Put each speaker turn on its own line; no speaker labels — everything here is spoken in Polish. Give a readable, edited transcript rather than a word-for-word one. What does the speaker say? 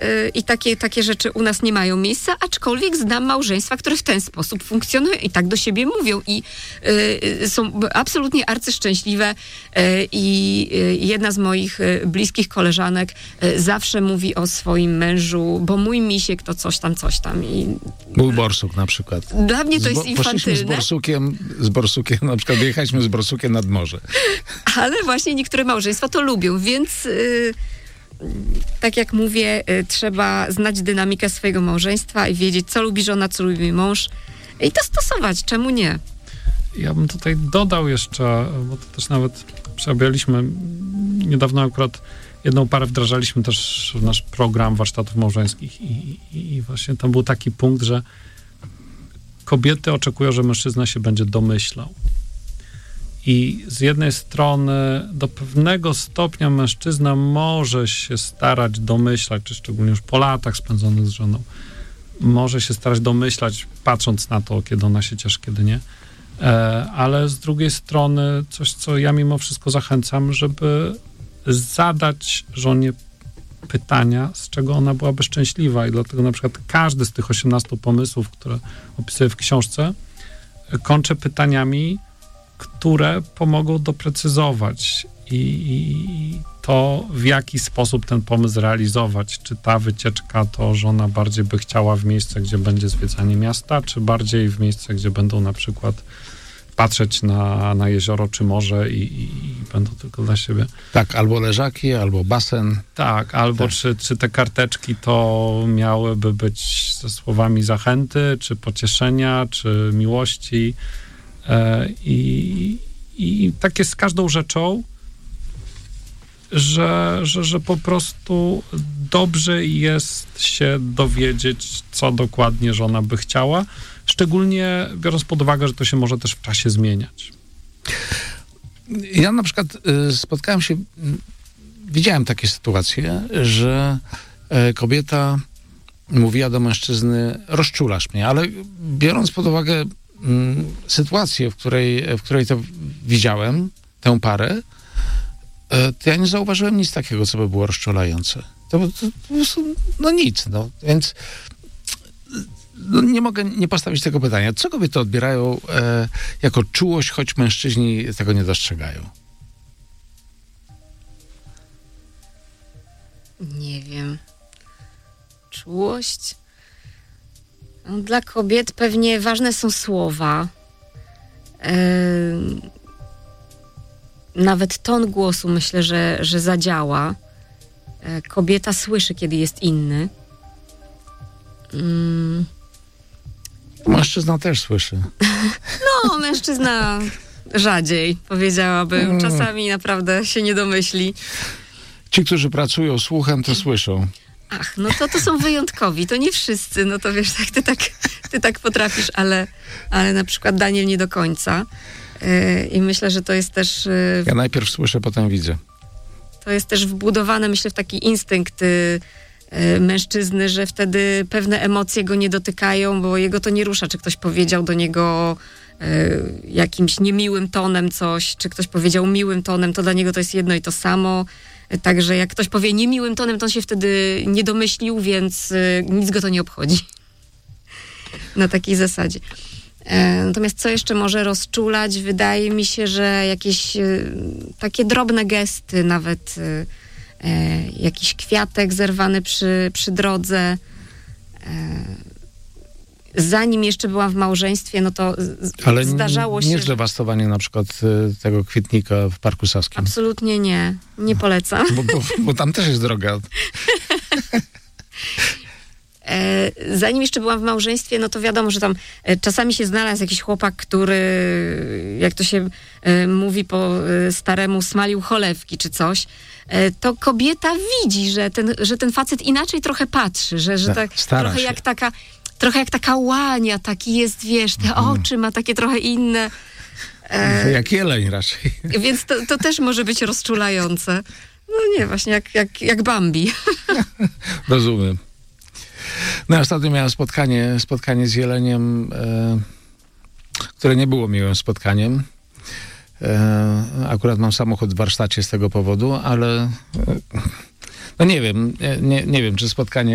i takie rzeczy u nas nie mają miejsca, aczkolwiek znam małżeństwa, które w ten sposób funkcjonują i tak do siebie mówią i są absolutnie arcyszczęśliwe i jedna z moich bliskich koleżanek zawsze mówi o swoim mężu, bo mój misiek to coś tam.
Był borsuk na przykład.
Dla mnie to jest infantylne.
Poszliśmy z borsukiem, na przykład jechaliśmy z borsukiem nad morze.
Ale właśnie niektóre małżeństwa to lubią, więc tak jak mówię, trzeba znać dynamikę swojego małżeństwa i wiedzieć, co lubi żona, co lubi mąż i to stosować, czemu nie?
Ja bym tutaj dodał jeszcze, bo to też nawet przerabialiśmy niedawno akurat jedną parę wdrażaliśmy też w nasz program warsztatów małżeńskich i właśnie tam był taki punkt, że kobiety oczekują, że mężczyzna się będzie domyślał. I z jednej strony do pewnego stopnia mężczyzna może się starać domyślać, czy szczególnie już po latach spędzonych z żoną, może się starać domyślać, patrząc na to, kiedy ona się cieszy, kiedy nie. Ale z drugiej strony coś, co ja mimo wszystko zachęcam, żeby zadać żonie pytania, z czego ona byłaby szczęśliwa i dlatego na przykład każdy z tych 18 pomysłów, które opisuję w książce, kończę pytaniami, które pomogą doprecyzować i to, w jaki sposób ten pomysł realizować. Czy ta wycieczka to żona bardziej by chciała w miejsce, gdzie będzie zwiedzanie miasta, czy bardziej w miejsce, gdzie będą na przykład patrzeć na jezioro czy morze i będą tylko dla siebie.
Tak, albo leżaki, albo basen.
Tak, albo tak. Czy te karteczki to miałyby być ze słowami zachęty, czy pocieszenia, czy miłości. I tak jest z każdą rzeczą, że po prostu dobrze jest się dowiedzieć, co dokładnie żona by chciała, szczególnie biorąc pod uwagę, że to się może też w czasie zmieniać.
Ja na przykład spotkałem się, widziałem takie sytuacje, że kobieta mówiła do mężczyzny, rozczulasz mnie, ale biorąc pod uwagę sytuację, w której to widziałem, tę parę, to ja nie zauważyłem nic takiego, co by było rozczulające. To po prostu, nic. Więc nie mogę nie postawić tego pytania. Co kobiety odbierają jako czułość, choć mężczyźni tego nie dostrzegają?
Nie wiem. Czułość? Dla kobiet pewnie ważne są słowa. Nawet ton głosu myślę, że zadziała. Kobieta słyszy, kiedy jest inny.
Mężczyzna też słyszy.
No, mężczyzna rzadziej, powiedziałabym. Czasami naprawdę się nie domyśli.
Ci, którzy pracują słuchem, to słyszą.
Ach, no to są wyjątkowi, to nie wszyscy, no to wiesz, ty tak potrafisz, ale na przykład Daniel nie do końca. I myślę, że to jest też...
Ja najpierw słyszę, potem widzę.
To jest też wbudowane, myślę, w taki instynkt mężczyzny, że wtedy pewne emocje go nie dotykają, bo jego to nie rusza, czy ktoś powiedział do niego jakimś niemiłym tonem coś, czy ktoś powiedział miłym tonem, to dla niego to jest jedno i to samo. Także jak ktoś powie niemiłym tonem, to on się wtedy nie domyślił, więc nic go to nie obchodzi. Na takiej zasadzie. Natomiast co jeszcze może rozczulać? Wydaje mi się, że jakieś takie drobne gesty, nawet jakiś kwiatek zerwany przy drodze. Zanim jeszcze byłam w małżeństwie, no to zdarzało się...
Ale nie zdewastowanie na przykład tego kwietnika w Parku Saskim?
Absolutnie nie. Nie polecam.
Bo tam też jest droga.
Zanim jeszcze byłam w małżeństwie, no to wiadomo, że tam czasami się znalazł jakiś chłopak, który, jak to się mówi po staremu, smalił cholewki czy coś, to kobieta widzi, że ten facet inaczej trochę patrzy, że tak trochę
się.
Trochę jak taka łania, taki jest, wiesz, te oczy ma takie trochę inne.
Jak jeleń raczej.
Więc to też może być rozczulające. No nie, właśnie jak Bambi.
Rozumiem. No ostatnio miałem spotkanie z jeleniem, które nie było miłym spotkaniem. Akurat mam samochód w warsztacie z tego powodu, ale no nie wiem, czy spotkanie